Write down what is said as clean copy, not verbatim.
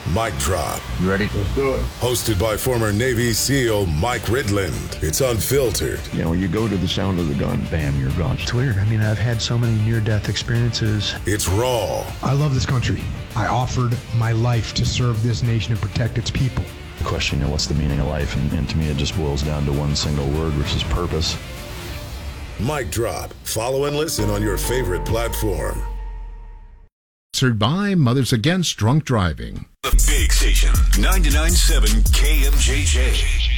Mic Drop. You ready? Let's do it. Hosted by former Navy SEAL Mike Ridland. It's unfiltered. You know, you go to the sound of the gun, bam, you're gone. It's weird. I mean, I've had so many near-death experiences. It's raw. I love this country. I offered my life to serve this nation and protect its people. Question, what's the meaning of life? And to me, it just boils down to one single word, which is purpose. Mic Drop. Follow and listen on your favorite platform. Sponsored by Mothers Against Drunk Driving. The Big Station, 99.7 KMJJ.